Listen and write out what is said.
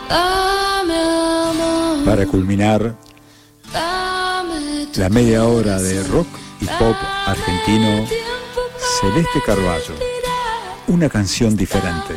Para culminar la media hora de rock y pop argentino, Celeste Carballo, una canción diferente.